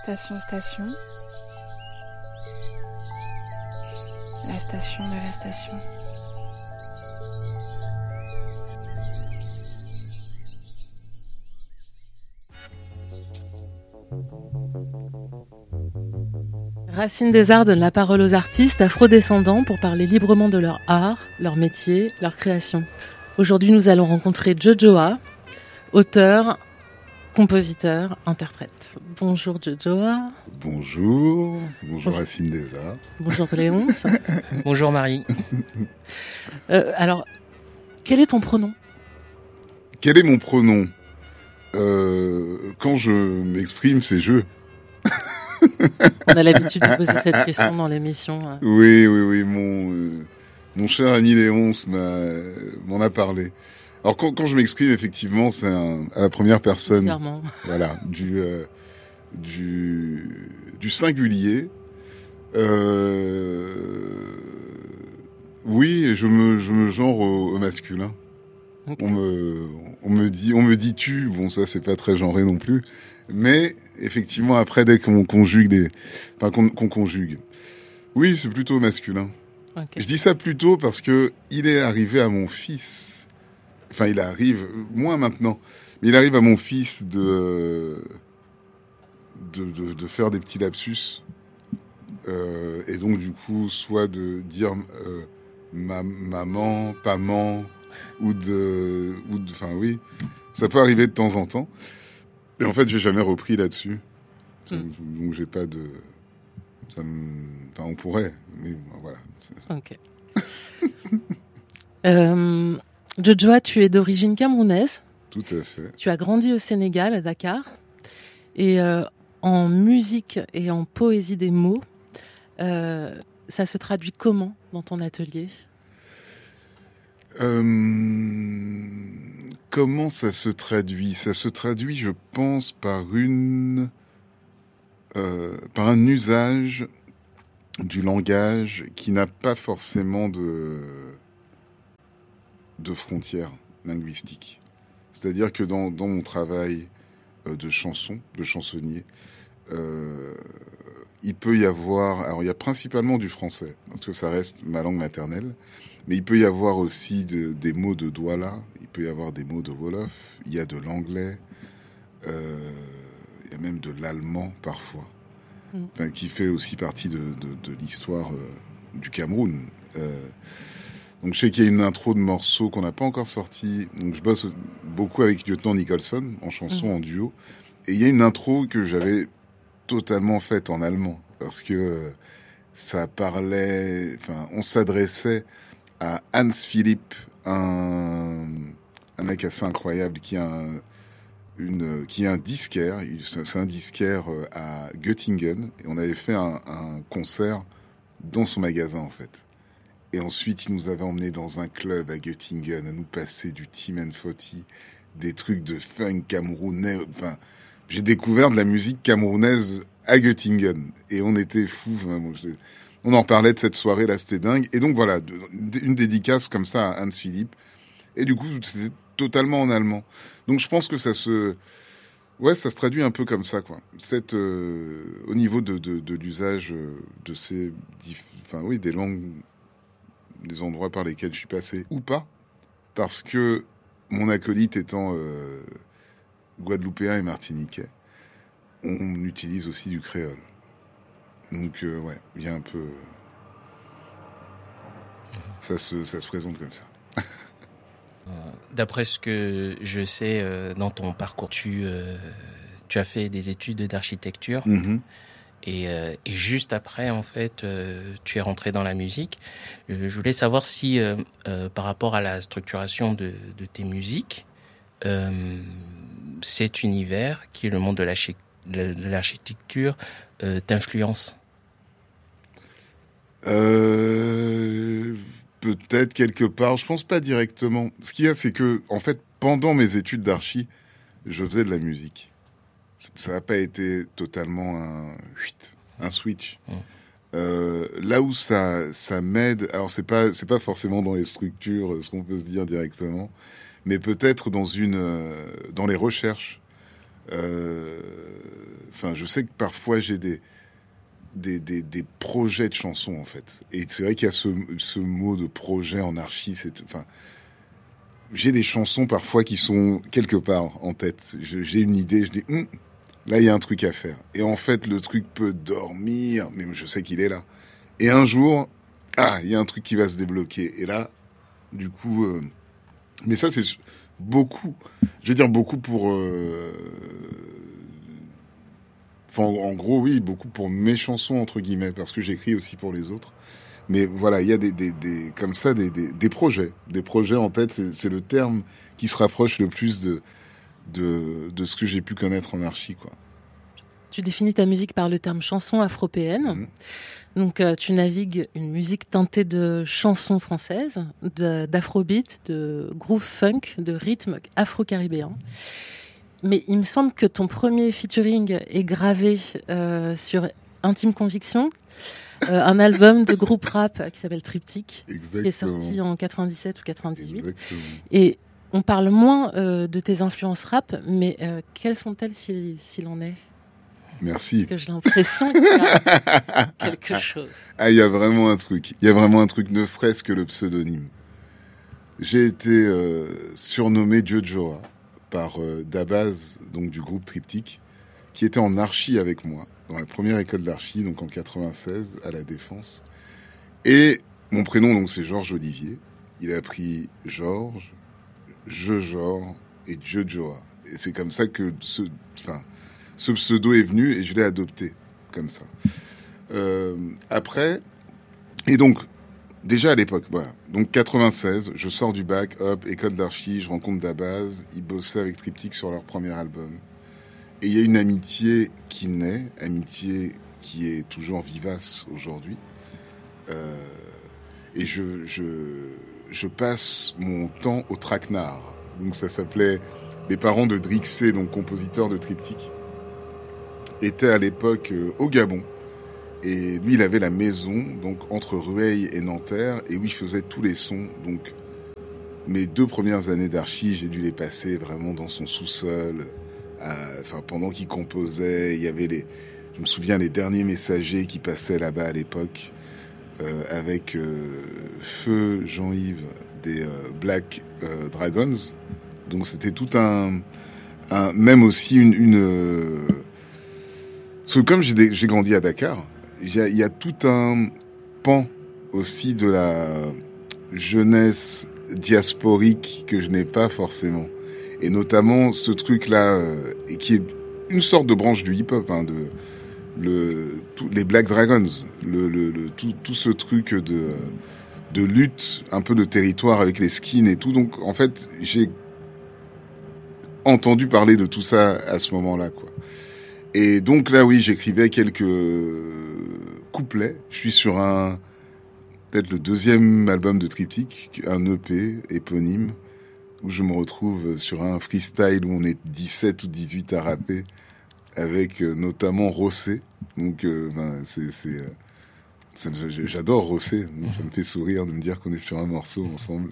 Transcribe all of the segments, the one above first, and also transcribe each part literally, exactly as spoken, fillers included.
Station, station. La station de la station. Racine des Arts donne la parole aux artistes afrodescendants pour parler librement de leur art, leur métier, leur création. Aujourd'hui, nous allons rencontrer Jojoa, auteur, compositeur, interprète. Bonjour Jojoa. Bonjour, bonjour Racine des Arts. Bonjour Léonce. Bonjour Marie. Euh, alors, quel est ton pronom ? Quel est mon pronom ? euh, Quand je m'exprime, c'est je. On a l'habitude de poser cette question dans l'émission. Oui, oui, oui, mon, euh, mon cher ami Léonce m'a, m'en a parlé. Alors quand, quand je m'exprime, effectivement, c'est un, à la première personne. Bizarrement. Voilà, du, euh, du, du singulier. Euh, oui, et je me, je me genre au, au masculin. Okay. On me, on me dit, on me dit tu. Bon, ça c'est pas très genré non plus. Mais effectivement, après, dès qu'on conjugue des, enfin qu'on, qu'on conjugue, oui, c'est plutôt masculin. Okay. Je dis ça plutôt parce que il est arrivé à mon fils. Enfin, il arrive moins maintenant, mais il arrive à mon fils de de, de, de faire des petits lapsus euh, et donc du coup, soit de dire euh, ma, maman, paman, ou de, ou de, enfin oui, ça peut arriver de temps en temps. Et en fait, j'ai jamais repris là-dessus. Mm. Donc, j'ai pas de... Ça me... Enfin, on pourrait, mais voilà. Ok. euh, Jojoa, tu es d'origine camerounaise. Tout à fait. Tu as grandi au Sénégal, à Dakar. Et euh, en musique et en poésie des mots, euh, ça se traduit comment dans ton atelier ? Euh... Comment ça se traduit ? Ça se traduit, je pense, par une, euh, par un usage du langage qui n'a pas forcément de, de frontières linguistiques. C'est-à-dire que dans, dans mon travail de chanson, de chansonnier, euh, il peut y avoir, alors il y a principalement du français, parce que ça reste ma langue maternelle, mais il peut y avoir aussi de, des mots de Douala, il peut y avoir des mots de Wolof, il y a de l'anglais, euh, il y a même de l'allemand parfois, mm. enfin, qui fait aussi partie de, de, de l'histoire euh, du Cameroun. Euh, donc je sais qu'il y a une intro de morceaux qu'on n'a pas encore sorti, donc je bosse beaucoup avec Lieutenant Nicholson, en chanson, mm. en duo, et il y a une intro que j'avais totalement faite en allemand, parce que euh, ça parlait, enfin, on s'adressait à Hans Philipp, un, un mec assez incroyable qui a un, une, qui est un disquaire. C'est un disquaire à Göttingen. Et on avait fait un, un concert dans son magasin, en fait. Et ensuite, il nous avait emmenés dans un club à Göttingen à nous passer du Tim and Foti, des trucs de funk camerounais. Enfin, j'ai découvert de la musique camerounaise à Göttingen. Et on était fous. Enfin, bon, je, On en parlait de cette soirée-là, c'était dingue. Et donc voilà, une dédicace comme ça à Hans Philipp. Et du coup, c'était totalement en allemand. Donc je pense que ça se, ouais, ça se traduit un peu comme ça, quoi. Cette, euh, au niveau de, de, de l'usage de ces, enfin oui, des langues, des endroits par lesquels je suis passé ou pas, parce que mon acolyte étant euh, guadeloupéen et martiniquais, on utilise aussi du créole. Donc, euh, ouais, il y a un peu... Ça se, ça se présente comme ça. D'après ce que je sais, euh, dans ton parcours, tu, euh, tu as fait des études d'architecture. Mm-hmm. Et, euh, et juste après, en fait, euh, tu es rentré dans la musique. Euh, je voulais savoir si, euh, euh, par rapport à la structuration de, de tes musiques, euh, cet univers, qui est le monde de l'architecture, de l'architecture euh, t'influence? euh, Peut-être quelque part. Je pense pas directement. Ce qu'il y a, c'est que, en fait, pendant mes études d'archi, je faisais de la musique. Ça n'a pas été totalement un, un switch. Mmh. Euh, là où ça, ça m'aide, alors c'est pas, c'est pas forcément dans les structures, ce qu'on peut se dire directement, mais peut-être dans une, dans les recherches. Euh, enfin, je sais que parfois j'ai des Des, des, des projets de chansons en fait, et c'est vrai qu'il y a ce, ce mot de projet en archi. C'est, enfin, j'ai des chansons parfois qui sont quelque part en tête. Je, j'ai une idée, je dis hm, là il y a un truc à faire, et en fait le truc peut dormir, mais je sais qu'il est là. Et un jour, ah, il y a un truc qui va se débloquer, et là, du coup, euh, mais ça c'est beaucoup. Je veux dire beaucoup pour. Euh, Enfin, en gros, oui, beaucoup pour mes chansons, entre guillemets, parce que j'écris aussi pour les autres. Mais voilà, il y a des, des, des comme ça, des, des, des projets. Des projets en tête, c'est, c'est le terme qui se rapproche le plus de, de, de ce que j'ai pu connaître en archi, quoi. Tu définis ta musique par le terme chanson afropéenne. Mmh. Donc, euh, tu navigues une musique teintée de chansons françaises, de, d'afrobeat, de groove funk, de rythme afro-caribéen. Mais il me semble que ton premier featuring est gravé euh, sur Intime Conviction, euh, un album de groupe rap qui s'appelle Triptyque, Exactement. Qui est sorti en quatre-vingt-dix-sept ou quatre-vingt-dix-huit. Exactement. Et on parle moins euh, de tes influences rap, mais euh, quelles sont-elles si, s'il en est ? Merci. Parce que j'ai l'impression qu'il y a quelque chose. Ah, il y a vraiment un truc. Il y a vraiment un truc, ne serait-ce que le pseudonyme. J'ai été euh, surnommé Jojoa par euh, Dabaz, donc du groupe Triptyque, qui était en archi avec moi, dans la première école d'archi, donc en quatre-vingt-seize, à la Défense. Et mon prénom, donc, c'est Georges Olivier. Il a pris Georges, Je-Georges et Jojoa. Et c'est comme ça que ce, enfin, ce pseudo est venu, et je l'ai adopté, comme ça. Euh, après, et donc, déjà à l'époque, voilà. Donc quatre-vingt-seize, je sors du bac, hop, école d'archi, je rencontre Dabaz, ils bossaient avec Triptyque sur leur premier album. Et il y a une amitié qui naît, amitié qui est toujours vivace aujourd'hui. Euh, et je, je, je passe mon temps au traquenard. Donc ça s'appelait, les parents de Drixé, donc compositeur de Triptyque, étaient à l'époque euh, au Gabon. Et lui, il avait la maison, donc entre Rueil et Nanterre, et où il faisait tous les sons. Donc, mes deux premières années d'archi, j'ai dû les passer vraiment dans son sous-sol. À, enfin, pendant qu'il composait, il y avait les, je me souviens, les derniers messagers qui passaient là-bas à l'époque, euh, avec euh, Feu Jean-Yves des euh, Black euh, Dragons. Donc, c'était tout un, un même aussi une, une euh, parce que comme j'ai, j'ai grandi à Dakar. Il y, a, il y a tout un pan aussi de la jeunesse diasporique que je n'ai pas forcément. Et notamment ce truc-là, euh, et qui est une sorte de branche du hip-hop, hein, de, le, tout, les Black Dragons, le, le, le, tout, tout ce truc de, de lutte, un peu de territoire avec les skins et tout. Donc en fait, j'ai entendu parler de tout ça à ce moment-là, quoi. Et donc là, oui, j'écrivais quelques couplets. Je suis sur un, peut-être le deuxième album de Triptyque, un E P éponyme, où je me retrouve sur un freestyle où on est dix-sept ou dix-huit à rapper, avec euh, notamment Rossé. Donc, euh, ben, c'est, c'est, euh, ça me, j'adore Rossé. Mmh. Ça me fait sourire de me dire qu'on est sur un morceau ensemble.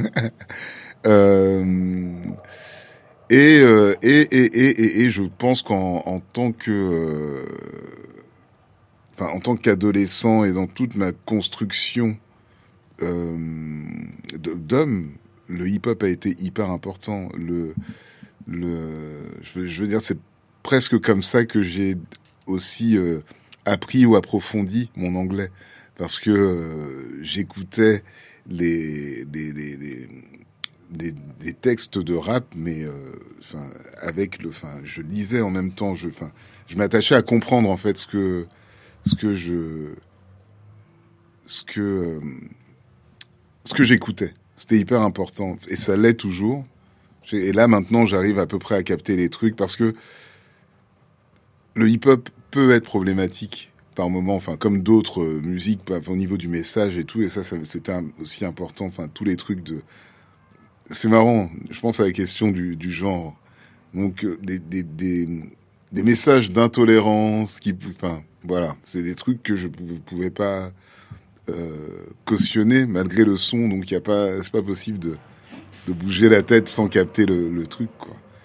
euh, Et, euh, et, et, et, et, et je pense qu'en en tant que, euh, enfin, en tant qu'adolescent et dans toute ma construction euh, d'homme, le hip-hop a été hyper important. Le, le, je veux, je veux dire, c'est presque comme ça que j'ai aussi euh, appris ou approfondi mon anglais, parce que euh, j'écoutais les, les, les, les Des, des textes de rap, mais enfin euh, avec le, enfin je lisais en même temps, je, enfin je m'attachais à comprendre en fait ce que ce que je ce que euh, ce que j'écoutais. C'était hyper important et ça l'est toujours. Et là maintenant j'arrive à peu près à capter les trucs, parce que le hip-hop peut être problématique par moment, enfin comme d'autres euh, musiques, au niveau du message et tout. Et ça, ça c'était un, aussi important. Enfin tous les trucs de C'est marrant, je pense à la question du, du genre. Donc, euh, des, des, des, des messages d'intolérance qui, enfin, voilà, c'est des trucs que je ne pouvais pas euh, cautionner malgré le son. Donc, il y a pas, c'est pas possible de, de bouger la tête sans capter le, le truc, quoi.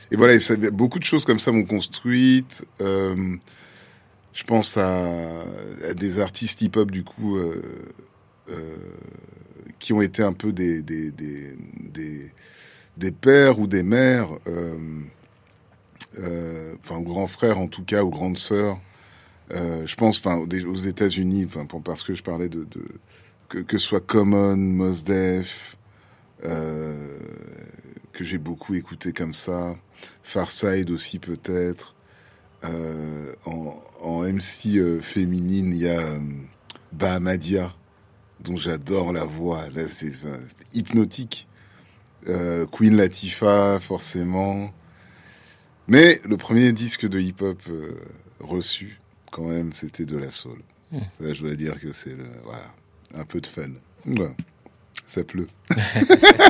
et voilà, et ça, beaucoup de choses comme ça m'ont construite. Euh, je pense à, à des artistes hip-hop du coup euh, euh, qui ont été un peu des des des des, des pères ou des mères, euh, euh, enfin aux grands frères en tout cas, aux grandes sœurs. Euh, je pense, enfin, aux États-Unis, enfin, parce que je parlais de, de que, que ce soit Common, Mos Def, euh, que j'ai beaucoup écouté comme ça, Pharcyde aussi peut-être. Euh, en, en M C euh, féminine, il y a euh, Bahamadia, dont j'adore la voix. Là, c'est, enfin, c'est hypnotique. Euh, Queen Latifah, forcément. Mais le premier disque de hip-hop euh, reçu, quand même, c'était de la soul. Mmh. Là, je dois dire que c'est le, voilà, un peu de fun. Voilà. Ça pleut.